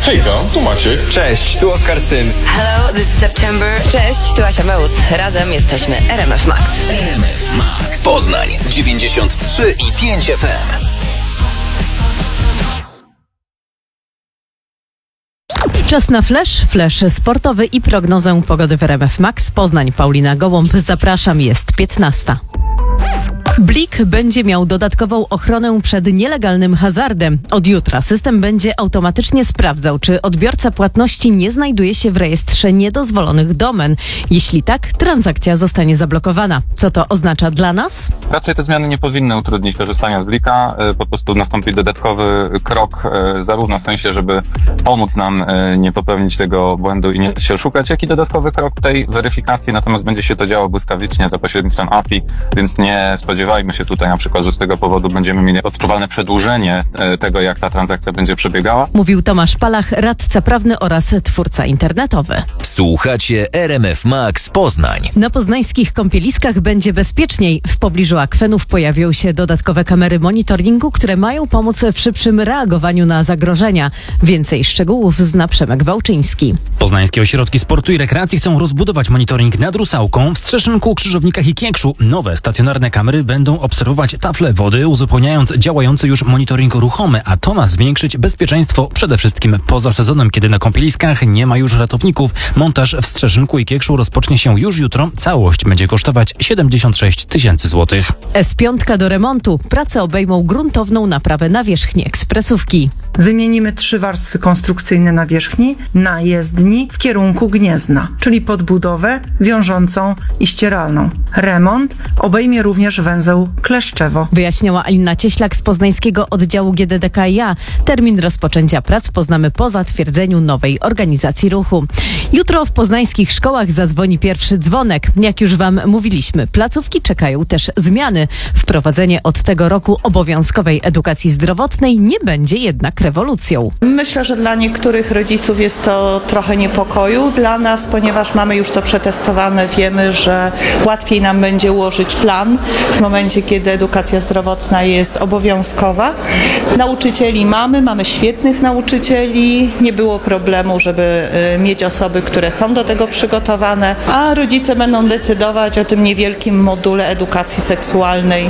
Hejka, tu Maciek. Cześć, tu Oskar Cyms. Hello, this is September. Cześć, tu Asia Meus. Razem jesteśmy RMF Max. RMF Max. Poznań 93,5 FM. Czas na flash sportowy i prognozę pogody w RMF Max. Poznań, Paulina Gołąb, zapraszam, jest 15. Blik będzie miał dodatkową ochronę przed nielegalnym hazardem. Od jutra system będzie automatycznie sprawdzał, czy odbiorca płatności nie znajduje się w rejestrze niedozwolonych domen. Jeśli tak, transakcja zostanie zablokowana. Co to oznacza dla nas? Raczej te zmiany nie powinny utrudnić korzystania z Blika. Po prostu nastąpi dodatkowy krok, zarówno w sensie, żeby pomóc nam nie popełnić tego błędu i nie się oszukać, jak i dodatkowy krok tej weryfikacji. Natomiast będzie się to działo błyskawicznie za pośrednictwem API, więc nie spodziewajmy się tutaj na przykład, że z tego powodu będziemy mieli odczuwalne przedłużenie tego, jak ta transakcja będzie przebiegała. Mówił Tomasz Palach, radca prawny oraz twórca internetowy. Słuchacie RMF Max Poznań. Na poznańskich kąpieliskach będzie bezpieczniej. W pobliżu akwenów pojawią się dodatkowe kamery monitoringu, które mają pomóc w szybszym reagowaniu na zagrożenia. Więcej szczegółów zna Przemek Wałczyński. Poznańskie ośrodki sportu i rekreacji chcą rozbudować monitoring nad Rusałką, w Strzeszynku, Krzyżownikach i Kiekszu. Nowe stacjonarne kamery będą obserwować tafle wody, uzupełniając działający już monitoring ruchomy, a to ma zwiększyć bezpieczeństwo przede wszystkim poza sezonem, kiedy na kąpieliskach nie ma już ratowników. Montaż w Strzeszynku i Kiekszu rozpocznie się już jutro. Całość będzie kosztować 76 tysięcy złotych. S5 do remontu. Prace obejmą gruntowną naprawę nawierzchni ekspresówki. Wymienimy 3 warstwy konstrukcyjne nawierzchni na jezdni w kierunku Gniezna, czyli podbudowę wiążącą i ścieralną. Remont obejmie również węzeł Kleszczewo. Wyjaśniała Alina Cieślak z poznańskiego oddziału GDDKiA. Termin rozpoczęcia prac poznamy po zatwierdzeniu nowej organizacji ruchu. Jutro w poznańskich szkołach zadzwoni pierwszy dzwonek. Jak już Wam mówiliśmy, placówki czekają też zmiany. Wprowadzenie od tego roku obowiązkowej edukacji zdrowotnej nie będzie jednak rewolucją. Myślę, że dla niektórych rodziców jest to trochę niepokoju. Dla nas, ponieważ mamy już to przetestowane, wiemy, że łatwiej nam będzie ułożyć plan w momencie, kiedy edukacja zdrowotna jest obowiązkowa. Nauczycieli mamy świetnych nauczycieli. Nie było problemu, żeby mieć osoby, które są do tego przygotowane, a rodzice będą decydować o tym niewielkim module edukacji seksualnej.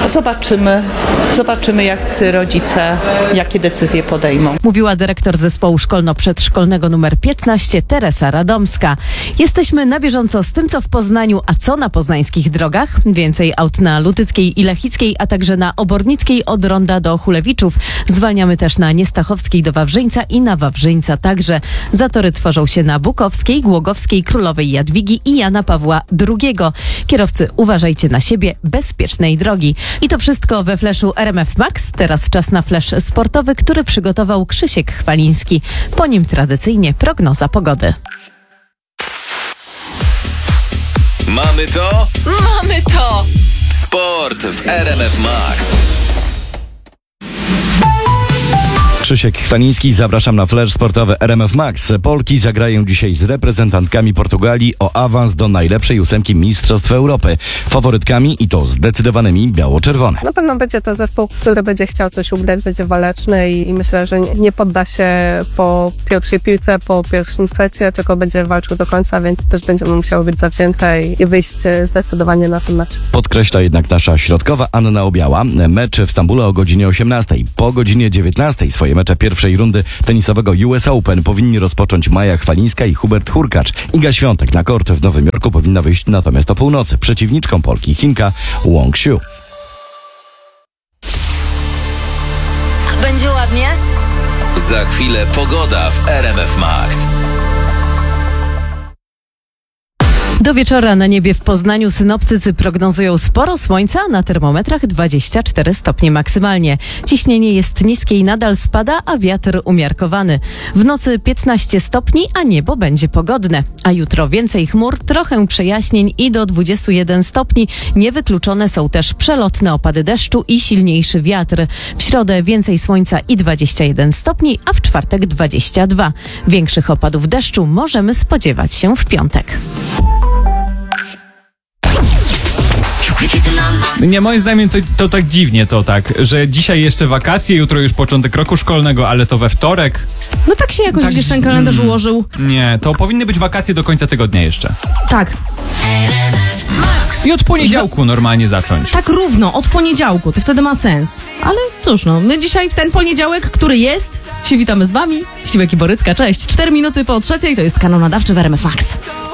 Zobaczymy, jacy rodzice, jakie decyzje podejmą. Mówiła dyrektor zespołu szkolno-przedszkolnego nr 15 Teresa Radomska. Jesteśmy na bieżąco z tym, co w Poznaniu, a co na poznańskich drogach. Więcej aut na Lutyckiej i Lechickiej, a także na Obornickiej od Ronda do Chulewiczów. Zwalniamy też na Niestachowskiej do Wawrzyńca i na Wawrzyńca także. Zatory tworzą się na Bukowskiej, Głogowskiej, Królowej Jadwigi i Jana Pawła II. Kierowcy, uważajcie na siebie, bezpiecznej drogi. I to wszystko we flashu RMF Max. Teraz czas na flash sportowy, który przygotował Krzysiek Chwaliński. Po nim tradycyjnie prognoza pogody. Mamy to? Mamy to! Sport w RMF Max. Krzysiek Chwaliński, zapraszam na flash sportowy RMF Max. Polki zagrają dzisiaj z reprezentantkami Portugalii o awans do najlepszej 8 Mistrzostw Europy. Faworytkami i to zdecydowanymi biało-czerwone. Na pewno będzie to zespół, który będzie chciał coś ugrać, będzie waleczny i myślę, że nie podda się po pierwszej piłce, po pierwszym secie, tylko będzie walczył do końca, więc też będziemy musiały być zawzięte i wyjść zdecydowanie na ten mecz. Podkreśla jednak nasza środkowa Anna Obiała. Mecz w Stambule o godzinie 18. Po godzinie 19 swoje mecze pierwszej rundy tenisowego US Open powinni rozpocząć Maja Chwalińska i Hubert Hurkacz. Iga Świątek na kort w Nowym Jorku powinna wyjść natomiast o północy. Przeciwniczką Polki Chinka Wong Xiu. Będzie ładnie? Za chwilę pogoda w RMF Max. Do wieczora na niebie w Poznaniu synoptycy prognozują sporo słońca, na termometrach 24 stopnie maksymalnie. Ciśnienie jest niskie i nadal spada, a wiatr umiarkowany. W nocy 15 stopni, a niebo będzie pogodne. A jutro więcej chmur, trochę przejaśnień i do 21 stopni. Niewykluczone są też przelotne opady deszczu i silniejszy wiatr. W środę więcej słońca i 21 stopni, a w czwartek 22. Większych opadów deszczu możemy spodziewać się w piątek. Nie, moim zdaniem to tak dziwnie, że dzisiaj jeszcze wakacje, jutro już początek roku szkolnego, ale to we wtorek. No tak się jakoś, widzisz, ten kalendarz ułożył. Nie, to powinny być wakacje do końca tygodnia jeszcze. Tak. I od poniedziałku normalnie zacząć. Tak równo, od poniedziałku, to wtedy ma sens. Ale cóż, my dzisiaj w ten poniedziałek, który jest, się witamy z wami. Ścibek i Borycka, cześć. 4 minuty po 3:00, to jest kanał nadawczy w RMF Max.